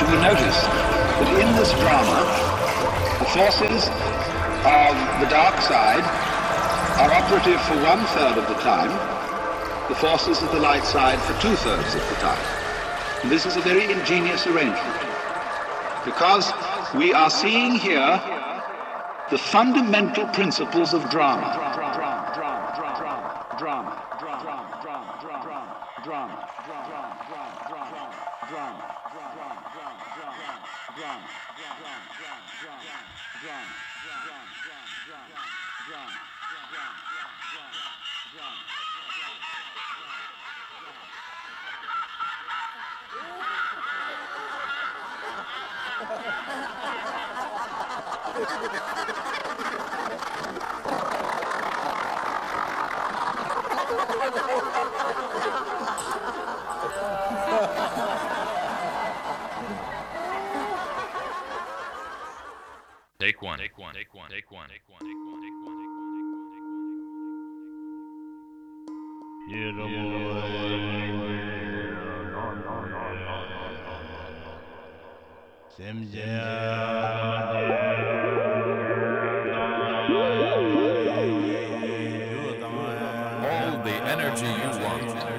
will notice that in this drama, the forces of the dark side are operative for 1/3 of the time, the forces of the light side for 2/3 of the time. And this is a very ingenious arrangement, because we are seeing here the fundamental principles of drama. Take one. Take one. Take one. Take one. Take one. Take one. Take one. All the energy you want